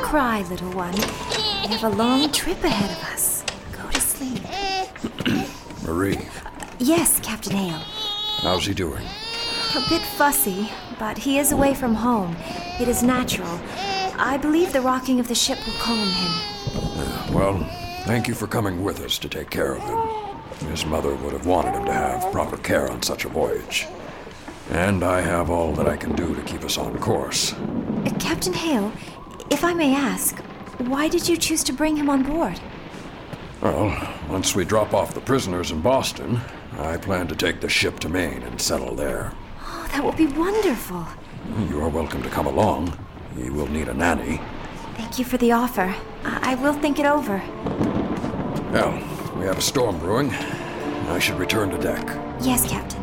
cry, little one. We have a long trip ahead of us. Go to sleep. Marie, Yes, Captain Hale. how's he doing? A bit fussy, but he is away from home. It is natural. I believe the rocking of the ship will calm him. Well, thank you for coming with us to take care of him. His mother would have wanted him to have proper care on such a voyage. And I have all that I can do to keep us on course. Captain Hale, if I may ask, why did you choose to bring him on board? Well, once we drop off the prisoners in Boston, I plan to take the ship to Maine and settle there. Oh, that will be wonderful. You are welcome to come along. You will need a nanny. Thank you for the offer. I will think it over. Well, we have a storm brewing. I should return to deck. Yes, Captain.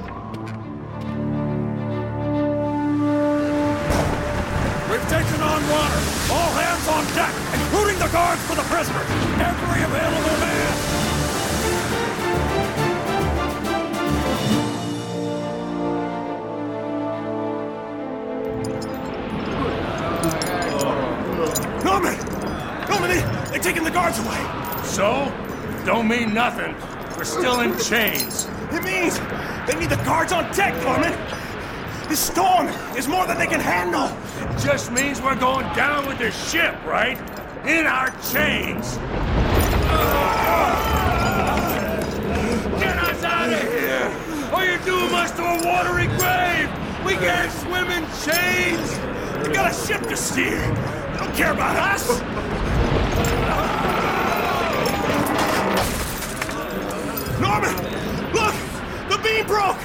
We've taken on water. All hands on deck, including the guards for the prisoners. Every available man. Norman! Norman, they've taken the guards away. So? Don't mean nothing. We're still in chains. It means they need the guards on deck, Norman. This storm is more than they can handle. Just means we're going down with the ship, right? In our chains. Get us out of here! Or you're doing us to a watery grave! We can't swim in chains! We got a ship to steer. They don't care about us. Norman, look! The beam broke!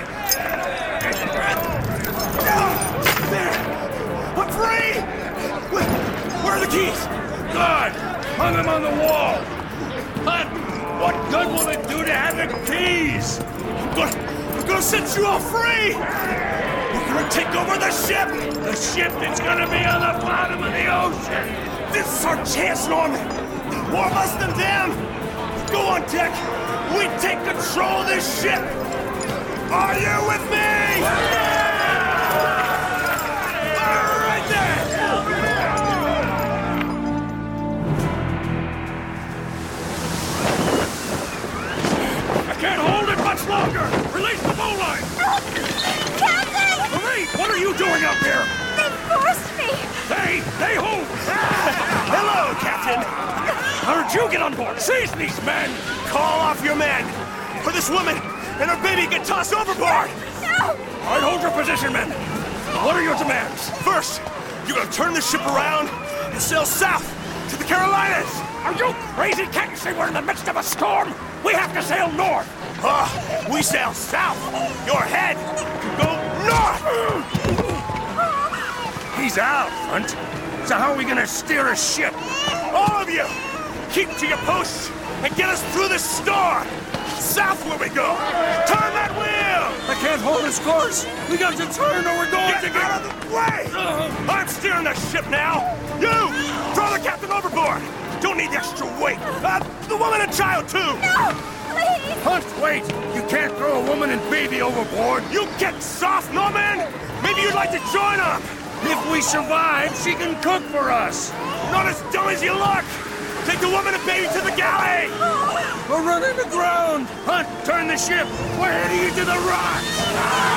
There! I'm free! Where are the keys? Good! Hung them on the wall! But what good will it do to have the keys? I'm gonna set you all free! We're gonna take over the ship! The ship that's gonna be on the bottom of the ocean! This is our chance, Norman! More of us than them! Go on deck! We take control of this ship! Are you with me? All right then! I can't hold it much longer! Release the bowline! Captain! Marie, what are you doing up here? They forced me! They who? Hello, Captain! How did you get on board? Seize these men! Call off your men! Or this woman and her baby get tossed overboard! No! All right, hold your position, men. What are your demands? First, you're gonna turn the ship around and sail south to the Carolinas! Are you crazy? Can't you see we're in the midst of a storm? We have to sail north! We sail south! Your head go north! He's out, Hunt. So how are we gonna steer a ship? All of you! Keep to your posts and get us through this storm! South where we go! Turn that wheel! I can't hold this course. We got to turn or we're going Get to get... out of the way! I'm steering the ship now! You! Throw the captain overboard! Don't need the extra weight! The woman and child, too! No! Please! Hunt, wait! You can't throw a woman and baby overboard. You get soft, Norman! Maybe you'd like to join them! If we survive, she can cook for us. Not as dumb as you look! Take the woman and baby to the galley! We're running aground. Hunt, turn the ship. We're heading into the rocks.